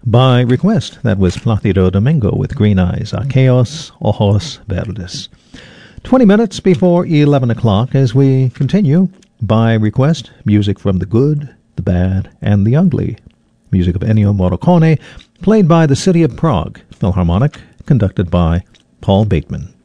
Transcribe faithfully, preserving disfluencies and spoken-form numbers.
By request, that was Placido Domingo with Green Eyes, Aquellos Ojos Verdes. Twenty minutes before eleven o'clock as we continue, by request, music from the good, the bad, and the ugly. Music of Ennio Morricone, played by the City of Prague Philharmonic, conducted by Paul Bateman.